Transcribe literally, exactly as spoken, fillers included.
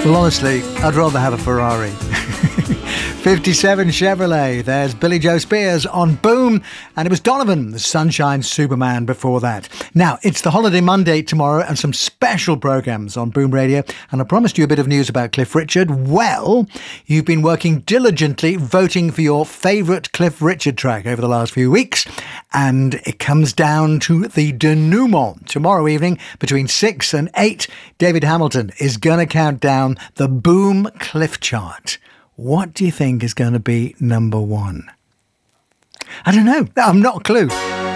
Well, honestly, I'd rather have a Ferrari. fifty-seven Chevrolet. There's Billy Joe Spears on Boom. And it was Donovan, the Sunshine Superman, before that. Now, it's the Holiday Monday tomorrow and some special programmes on Boom Radio. And I promised you a bit of news about Cliff Richard. Well, you've been working diligently voting for your favourite Cliff Richard track over the last few weeks. And it comes down to the denouement. Tomorrow evening, between six and eight, David Hamilton is going to count down the Boom Cliff chart. What do you think is going to be number one? I don't know. I'm not a clue.